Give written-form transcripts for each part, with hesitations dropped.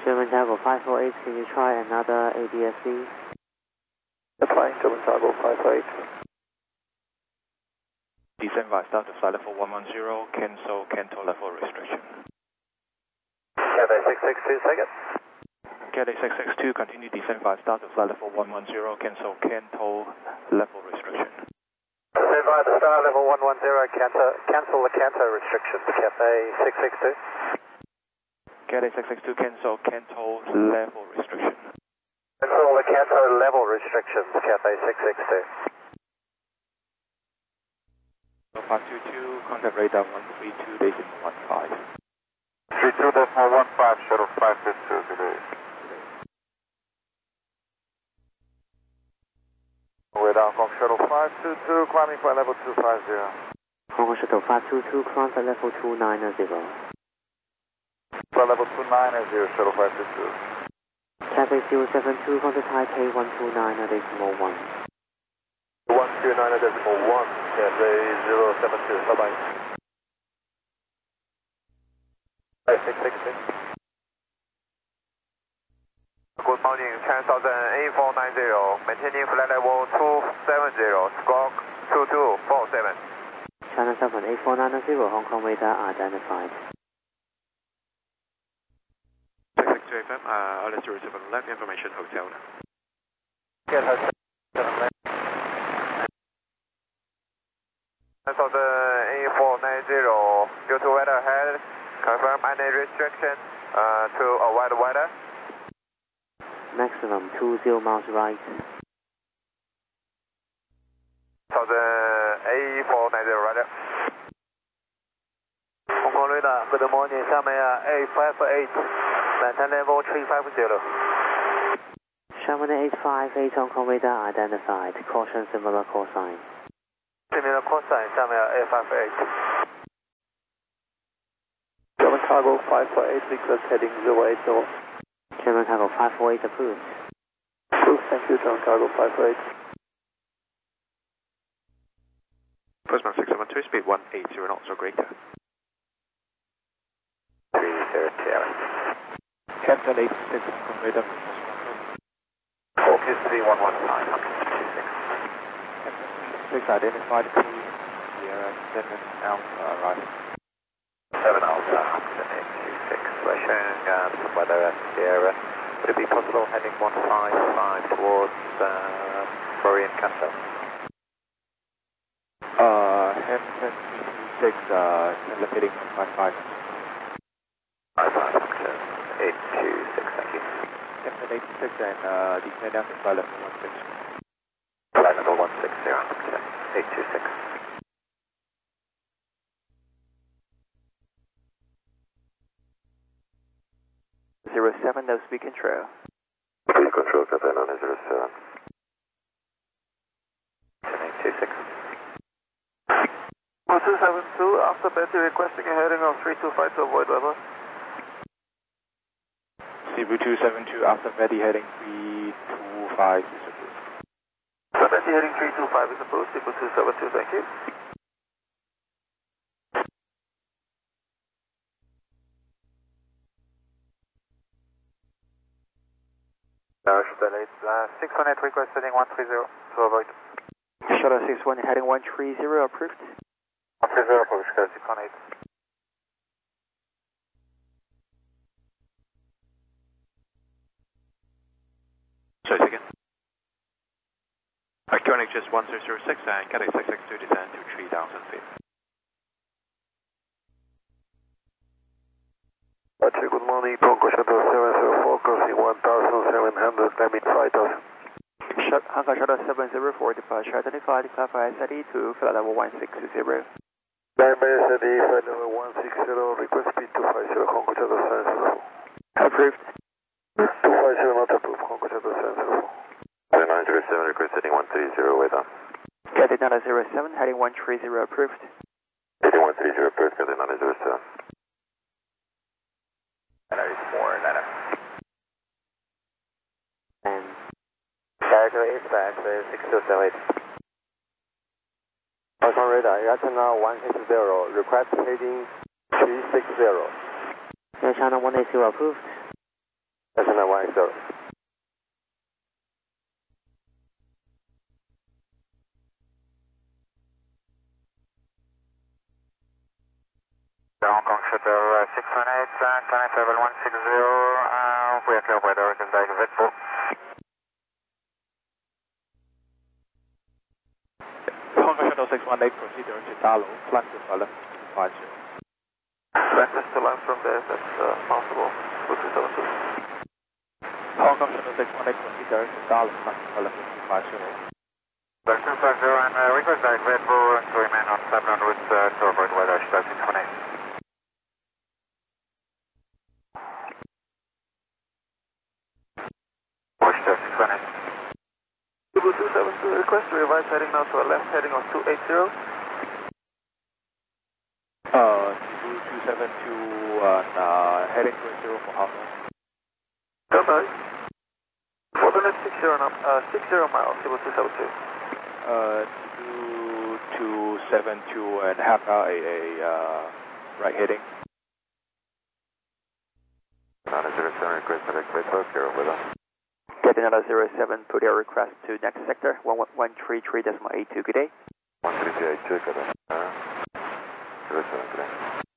German Cargo 548, can you try another ADSB? Applying German Cargo 548. Descend via start to flight level 110, cancel Canto level restriction. Cathay 662 second. Cathay 662, continue descend via start to flight level 110, cancel Canto level restriction. Descend via the start level 110, cancel the Canto restrictions, Cathay 662. Cathay 662, cancel Canto level restriction. Cancel the Canto level restrictions, Cathay 662. 522, contact radar 132.15. 32.15, shuttle 522, good day. We're down from shuttle 522, climbing flight level 250. Hong Kong Shuttle 522, climb flight level 290. Flight level 290, shuttle 522. Traffic 072, contact Taipei 129.1. 129.1, Cathay 072, bye-bye. 666. Good morning, Chinese Southern A490, maintaining flight level 270, squawk 2247. China Southern A490, Hong Kong radar identified. 662 FM, Island 07 left, information hotel. Cathay 7 left. Southern A490, due to weather ahead, confirm any restriction to avoid weather. Maximum 20 miles right. Southern A490, right. Hong Kong radar, good morning, 下面A58, maintain level 350. Sherman 858, Hong Kong radar identified. Caution similar call sign. Similar call sign, 下面A58. German Cargo 548, request heading 080. German Cargo 548 approved. Approved, thank you, German Cargo 548. Postman 672, speed 180 knots or greater. 330, Captain 86, Hong Kong radar. Focus 3115, 6 identified crew, Sierra 7 Alpha, right. 7 Alpha, 826, flashing and some weather at Sierra. Would it be possible heading 155 towards Florian Castle? Hampton 326, heading 155. 55, 826, thank you. Captain 86 and descend down to flight level 16. Flight level 160, 826. Seven, no speed control. Speed control, Cathay 907. 826. 272, after Betty requesting a heading of 325 to avoid weather. Cebu 272, after Betty heading 325 is approved. After Betty heading 325 is approved, Cebu 272, thank you. Shuttle 618 request heading 130 to avoid. Shuttle 61 heading 130 approved. 130 approved, Shuttle 618. Sorry, second. Arconic just 1006 and Cathay 662 descend to 3000 feet. Good morning, Hong Shuttle 704 crossing 1700, climbing 5000. Hong Kong Shuttle 704 departure identified, clarify SID to flight level 160. Clarify SID, flight level 160, request speed 250, Hong Kong Shuttle 704. Approved. 250 not approved, Hong Kong Shuttle 704. 907 request heading 130, way down. Cathay 907 heading 130 approved. Heading 130 approved, Cathay 907. That is 490. And Character is back, 6278. Hong Kong radar, Yatana 160, request heading 360. Air China 180 approved. SNI 10. Hong Kong Shuttle 618, climb level 160, we are clear weather, is like Red Bull. Hong Kong Shuttle 618, proceed to Dalo, climb to flight level 250. Breakfast to land from there, that's possible, 272. Hong Kong Shuttle 618, proceed to Dalo, climb to flight level 250. 250 and request like Red Bull to remain on 700 route to avoid weather, Shuttle 618. Cebu 272 request to revise heading now to a left heading of 280. Cebu 272 heading to 0 for how long? Goodbye. For the next 60 miles, Cebu 272. Cebu 272 and half hour right heading. 907 request to direct Red Bull, with us. Captain 07, put your request to next sector, 133.82, good day. 133.82, good day. 07, good day.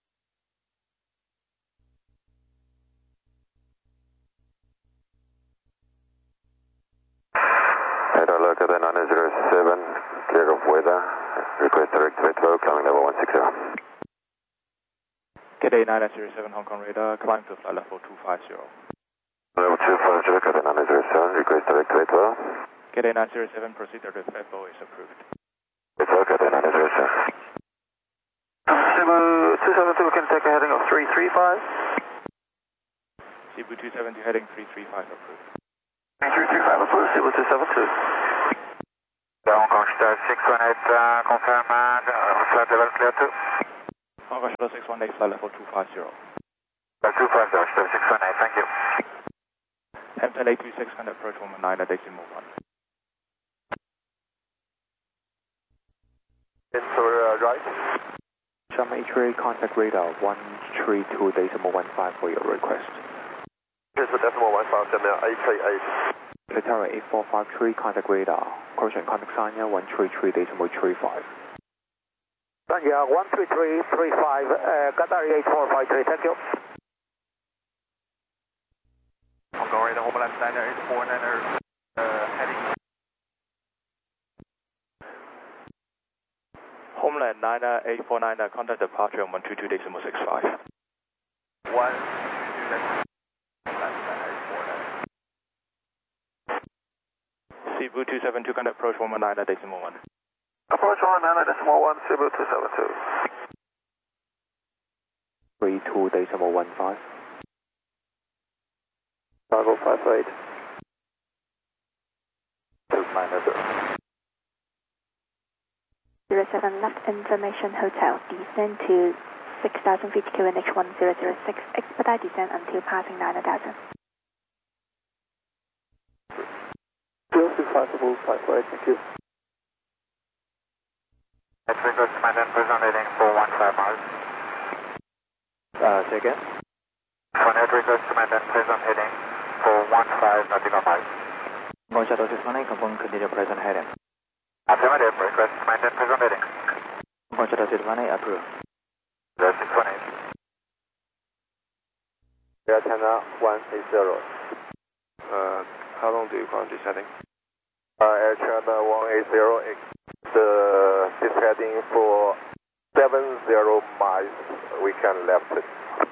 Hello, Captain 907, clear of weather, request direct Red Bull, climbing level 160. G'day 907 Hong Kong radar, climb to flight level 250. Level 250, Captain 907, request direct Red Bull. G'day 907, proceed to Red Bull is approved. Red Bull, Captain 907. Cebu 272 can take a heading of 335. Cebu 272 heading 335 approved. 335 approved, Cebu 272. Hong Kong Shuttle 618, confirm, flight level clear to. Hong Kong Shuttle 618, flight level 250. 250, Shuttle 618, thank you. Hampton 836 can approach 119 at decimal 1. Into right. Chum H-Ray, contact radar 132.15 for your request. Here's the decimal 15, Channel 838. Katara 8453, contact radar. Correction, contact Sanya 133.35. Sanya 133.35, Qatar 8453, thank you. Hong Kong radar, Homeland 9849er, heading. Homeland 90849, contact departure on 122.65. 122. Cebu 272 can approach 119 at decimal 1. Approach 119 at decimal 1, Cebu 272. 32.15. Cargo 58. 290. 07 left information hotel, descend to 6,000 feet QNH 1006, expedite descent until passing 9,000. 265, thank you. Next request, command and present heading for 15 miles. Say again? For net request, command and present heading for 15 nautical miles. Hong Kong Shuttle 618, confirm continue present heading. Affirmative, request command and present heading. Hong Kong Shuttle 618, approved. 618. Air China 180. How long do you plan this heading? Air China 180, this heading for 70 miles, we can left it.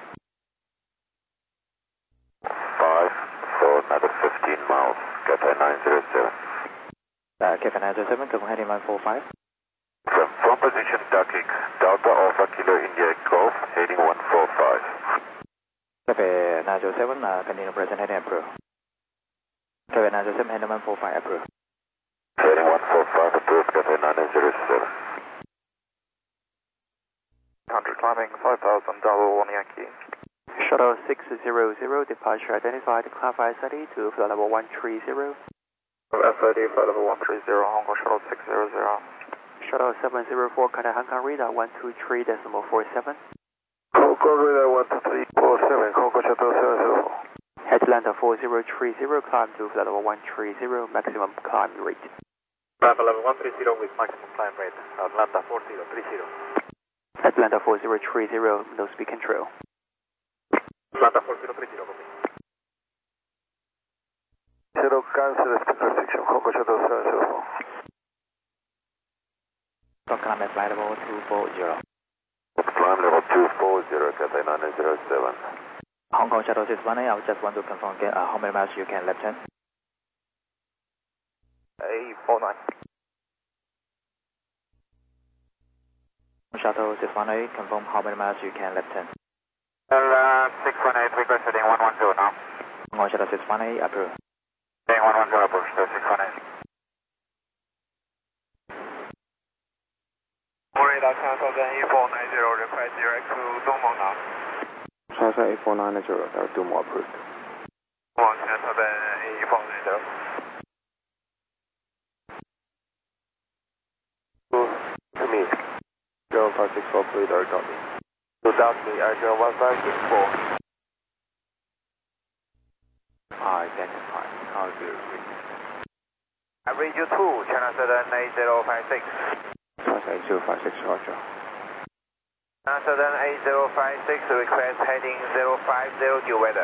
5, so another 15 miles, Cathay 907. Cathay 907, confirm heading 145. From position ducking, Delta Alpha Kilo India Golf, heading 145. Cathay 907, continue present heading approved. Cathay 907, heading 145 approved. Heading 145 approved, Cathay 907. 100 climbing 5,000, Double 1 Yankee. Shuttle 600, departure identified, clarify SID to flight level 130. SID flight level 130, Hong Kong Shuttle 600. Shuttle 704, contact Hong Kong radar 123.47. Hong Kong radar 123.47, Hong Kong Shuttle 704. Headland of 4030, climb to flight level 130, maximum climb rate. Flight level 130 with maximum climb rate, Atlanta 4030. Atlanta 4030, no speed control. Atlanta 4030, copy. Zero cancel speed restriction, Hong Kong Shuttle 704. Climb at flight level 240. Climb level 240, Cathay 907. Hong Kong Shuttle 618, I just want to confirm again, how many miles you can left turn? 849. Shuttle 618, confirm how many miles you can left turn? 618, request heading 110 now. Hong Kong Shuttle 618, approve. Heading 110, approach to 618. Radar cancel, then 8490, request direct to Dongmeng now. Chassis 8490, there are 2 more approved. One cancel, then 8490. To me. 0564, please, there got me. To Dusty, Air 1564. Identify, how do you read? I read you 2, China 78056. Chassis 8056, roger. China 78056, request heading 050 due weather.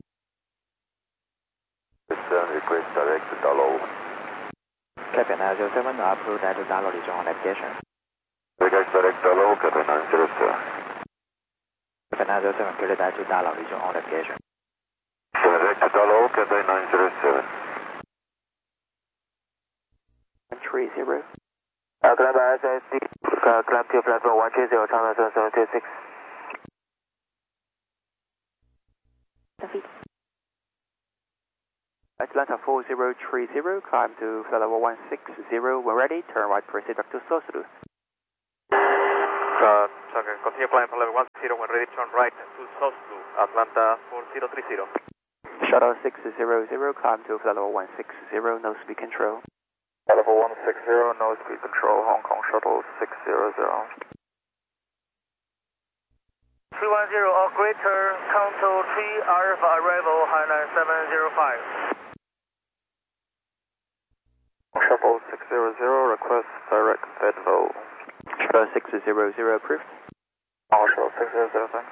Request direct to Dalo. Captain 907, approved at Dalo region on navigation. Request direct Dalo, Captain 902. Captain 907, cleared to Dalo region on navigation. Direct to Dalo, Captain 907. 130. Climb by SIC, climb to platform 130, China 7726. Atlanta 4030, climb to flight level 160. When ready, turn right, proceed back to Sosulu. Continue flying for level 10, when ready, turn right to Sosulu, Atlanta 4030. Shuttle 600, climb to flight level 160, no speed control. Level 160, no speed control, Hong Kong Shuttle 600. 310 or greater, Contour 3 Alpha arrival, Hainan 705. Shuttle 600, request direct Bedville. Shuttle 600, approved. Shuttle 600, thanks.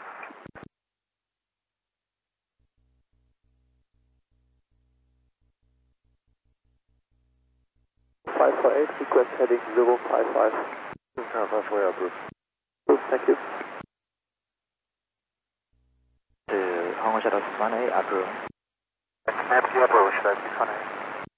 548, request heading 055. Halfway approved. Thank you. Hong Kong Shuttle 618, approved. Empty approach, that's 618.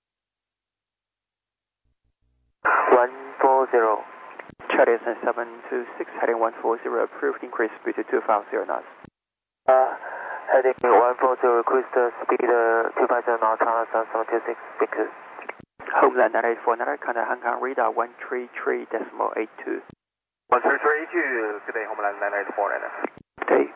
140. Charlie 726, heading 140, approved, increase speed to 250 knots. Heading 140, request speed 250 knots, China 7726, because. Homeland 9849, contact Hong Kong radar 133.82. 13382, good day, Homeland 9849. Good day.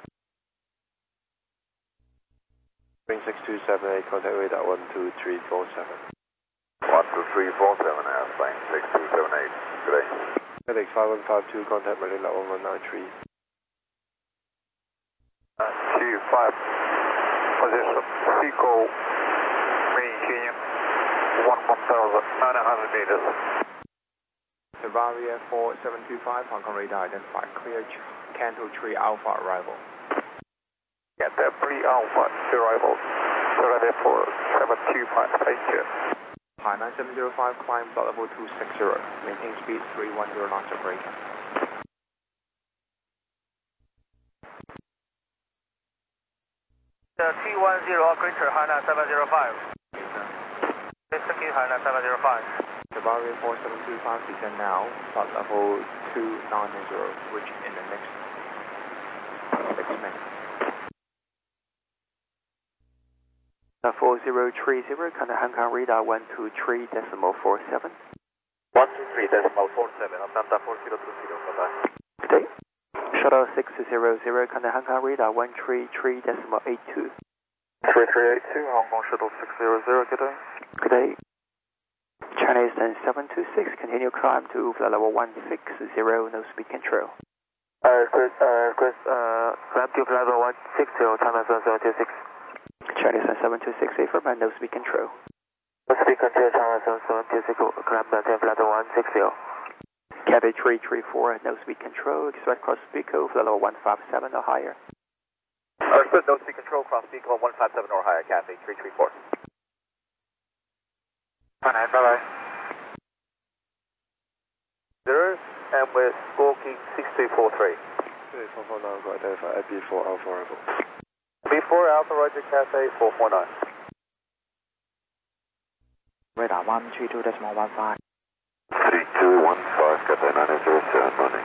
Ring 6278, contact radar 12347. 12347, airplane 6278, good day. FedEx 5152, contact Manila level 193. 25, position, Seagull, maintaining 1,900 meters. Bavaria 4725, Hong Kong radar identified, clear Canto 3 Alpha arrival. Get that 3 Alpha arrival, ready for 725, thank you. Hainan 705, climb flight level 260, maintain speed 310 knots of breaking. The T10 greater, Hainan 705. Thank you, Hainan 705. Bavaria 4725, descend now, flight level 290, reach in the next 6 minutes. 4030, contact Hong Kong radar 123.47. 123.47, Atlanta 4020, bye-bye. Good day. Shuttle 600, contact Hong Kong radar 133.82. 3382, Hong Kong Shuttle 600, good day. Good day. China Eastern 726, continue climb to flight level 160, no speed control. Climb to flight level 160, China 7726. Chinese 726, affirm and no speed control. Speed control, China 726, climb maintain flight level 160. Cathay 334, no speed control, expect cross speed code level 157 or higher. Understood, no speed control, cross speed code 157 or higher, Cathay 334. Bye bye. 0, and we're squawking 6343. 449, go identify at B4 Alpha Arrival. B4 Alpha Roger, Cathay 449. Radar 132.15. 3215, Cathay 907 running.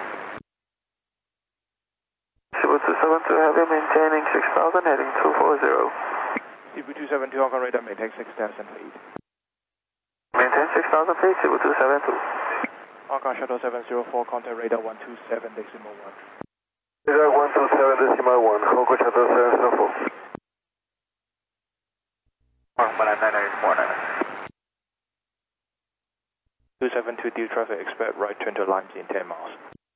Cebu 272 Heavy, maintaining 6000, heading 240. Cebu 272, Hong Kong radar, maintain 6,000 feet. Maintain 6000 feet, Cebu 272. Hong Kong Shuttle 704, contact radar 127.1. Radar 127.1, Hong Kong Shuttle 704. Hong Kong 99849. 272 due traffic, expect right turn to lines in 10 miles.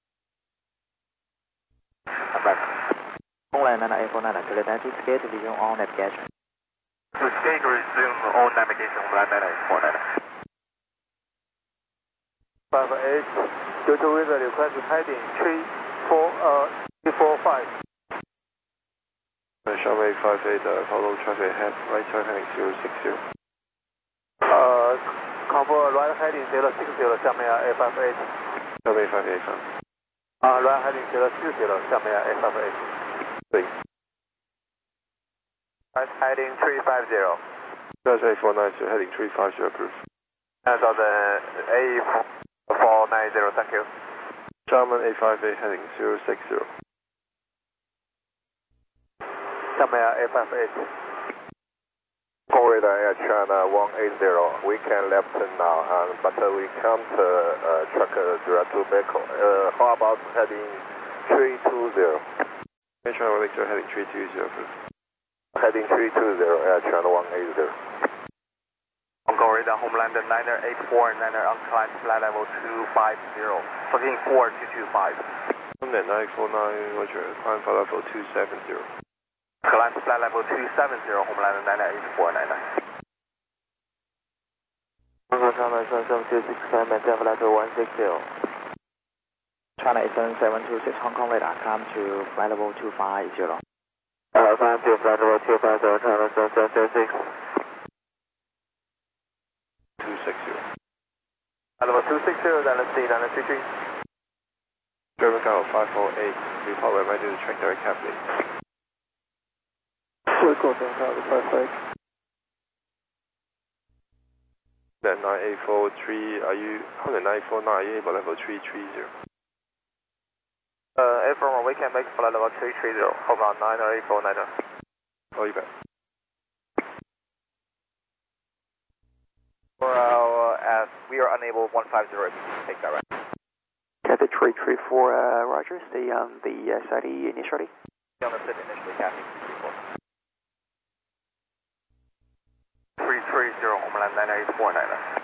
I'm back. 空嚟99849 clear taxi schedule resume all navigation. To schedule resume all navigation, Hong Kong 99849. 58, Jojo Weather request heading 345. Runway 58, follow traffic ahead, right turn heading 060. Convoy right heading 060, 下面A58. Runway 58 from. Right heading 060, 下面A58. Please. Right heading 350. That's A490, heading 350, approved. That's on the A490, thank you. German A58 heading 060. 下面A58. Corridor Air China 180. We can left now, but we can't track direct to Beko. How about heading 320? Air China 180 heading 320, please. Heading 320, Air China 180. Hong Kong radar, Homeland 984, Niner on climb flight level 250. Booking 4225. Homeland 949, Roger, climb flight level 270. Climb flight level 270, Homeland 984, Niner. Hong Kong China 7726, climb maintain flight level 160. China 726 Hong Kong radar, come to flight level 250. Climb to flight level 250, China 7726. 260. Level 260, then let's see, then let's see. German Gulf 548, report we're ready to track direct cab, please. That 9843, are you, 949, are you able level 330? Affirm, we can make flight level 330, hold on, 98490. Oh, you bet. We are unable 150 to take direct. Cathay 334, Roger, stay on the SID initially. Stay on the SID initially, Cathay 334. 330, Homeland 98490.